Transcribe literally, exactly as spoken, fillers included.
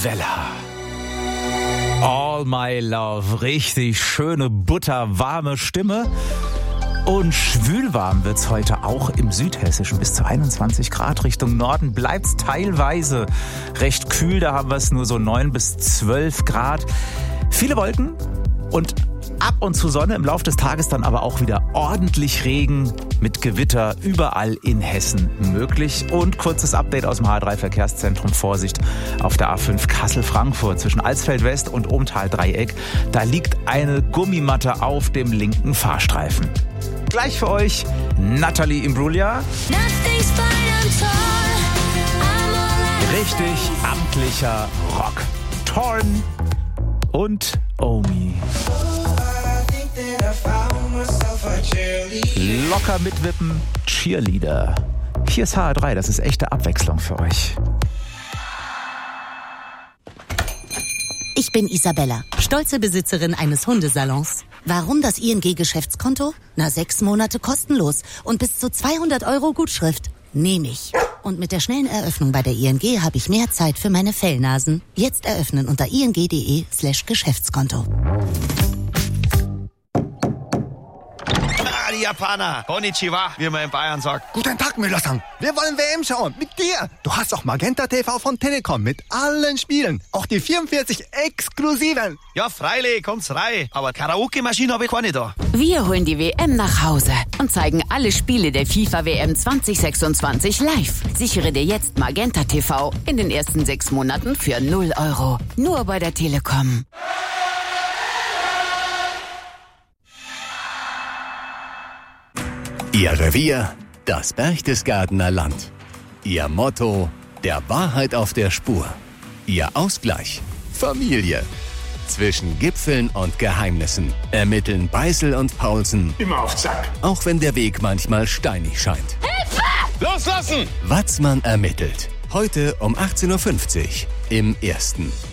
Isabella. All my love. Richtig schöne, butterwarme Stimme. Und schwülwarm wird's heute auch im Südhessischen. Bis zu einundzwanzig Grad. Richtung Norden bleibt's teilweise recht kühl. Da haben wir es nur so neun bis zwölf Grad. Viele Wolken und ab und zu Sonne. Im Laufe des Tages dann aber auch wieder ordentlich Regen mit Gewitter überall in Hessen möglich. Und kurzes Update aus dem H drei Verkehrszentrum. Vorsicht auf der A fünf Kassel-Frankfurt zwischen Alsfeld West und Ohmtal-Dreieck. Da liegt eine Gummimatte auf dem linken Fahrstreifen. Gleich für euch Natalie Imbruglia. Richtig amtlicher Rock. Torn und Omi. Locker mitwippen, Cheerleader. Hier ist H R drei, das ist echte Abwechslung für euch. Ich bin Isabella, stolze Besitzerin eines Hundesalons. Warum das I N G-Geschäftskonto? Na, sechs Monate kostenlos und bis zu zweihundert Euro Gutschrift. Nehme ich. Und mit der schnellen Eröffnung bei der I N G habe ich mehr Zeit für meine Fellnasen. Jetzt eröffnen unter ing.de slash Geschäftskonto. Die Japaner. Konnichiwa, wie man in Bayern sagt. Guten Tag, Müller-san. Wir wollen W M schauen. Mit dir. Du hast auch Magenta T V von Telekom mit allen Spielen. Auch die vierundvierzig exklusiven. Ja, freilich, kommt's rein. Aber Karaoke-Maschine habe ich keine da. Wir holen die W M nach Hause und zeigen alle Spiele der FIFA W M zwanzig sechsundzwanzig live. Sichere dir jetzt Magenta T V in den ersten sechs Monaten für null Euro. Nur bei der Telekom. Ihr Revier, das Berchtesgadener Land. Ihr Motto, der Wahrheit auf der Spur. Ihr Ausgleich, Familie. Zwischen Gipfeln und Geheimnissen ermitteln Beißel und Paulsen. Immer auf Zack. Auch wenn der Weg manchmal steinig scheint. Hilfe! Loslassen! Watzmann ermittelt. Heute um achtzehn Uhr fünfzig im Ersten.